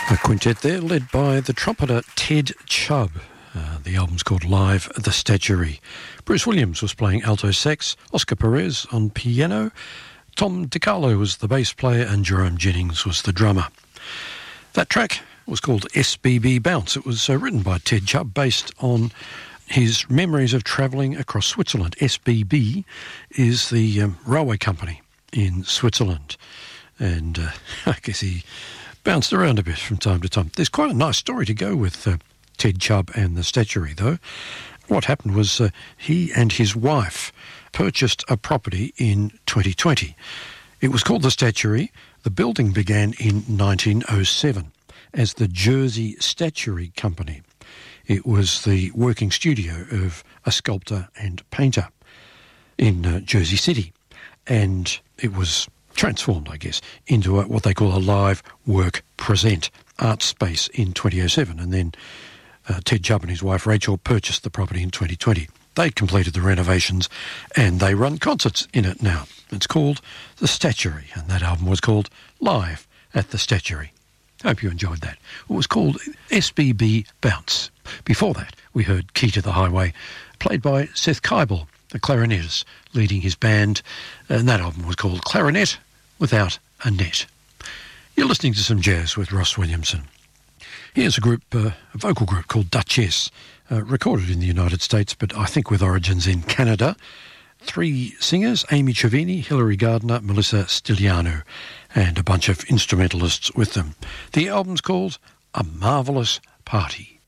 A quintet there led by the trumpeter Ted Chubb. The album's called Live at the Statuary. Bruce Williams was playing alto sax, Oscar Perez on piano, Tom DiCarlo was the bass player, and Jerome Jennings was the drummer. That track was called SBB Bounce. It was written by Ted Chubb based on his memories of travelling across Switzerland. SBB is the railway company in Switzerland. And I guess he bounced around a bit from time to time. There's quite a nice story to go with Ted Chubb and the Statuary, though. What happened was he and his wife purchased a property in 2020. It was called the Statuary. The building began in 1907 as the Jersey Statuary Company. It was the working studio of a sculptor and painter in Jersey City. And it was transformed, I guess, into what they call a live work present art space in 2007. And then Ted Chubb and his wife Rachel purchased the property in 2020. They completed the renovations and they run concerts in it now. It's called The Statuary, and that album was called Live at the Statuary. Hope you enjoyed that. It was called SBB Bounce. Before that, we heard Key to the Highway, played by Seth Keibel, the clarinetist, leading his band, and that album was called Clarinet Without a Net. You're listening to some jazz with Ross Williamson. Here's a vocal group called Duchess, recorded in the United States, but I think with origins in Canada. 3 singers, Amy Chavini, Hilary Gardner, Melissa Stiliano, and a bunch of instrumentalists with them. The album's called A Marvelous Party.